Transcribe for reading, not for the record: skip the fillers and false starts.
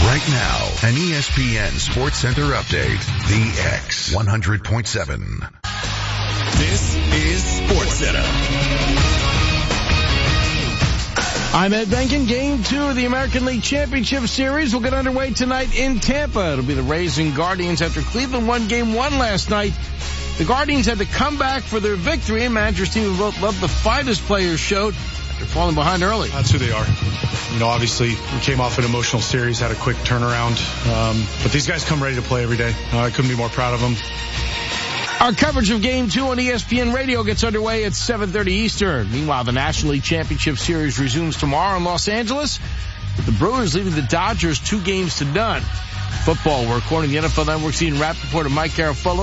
Right now, an ESPN Sports Center update. The X 100.7. This is Sports Center. I'm Ed Benkin. Game 2 of the American League Championship Series will get underway tonight in Tampa. It'll be the Rays and Guardians after Cleveland won Game 1 last night. The Guardians had to come back for their victory, and managers team both loved the fight as players showed after falling behind early. That's who they are. Obviously, we came off an emotional series, had a quick turnaround. But these guys come ready to play every day. I couldn't be more proud of them. Our coverage of Game 2 on ESPN Radio gets underway at 7:30 Eastern. Meanwhile, the National League Championship Series resumes tomorrow in Los Angeles, with the Brewers leading the Dodgers 2-0. Football, we're according to the NFL Network's Ian Rappaport and Mike Garafolo.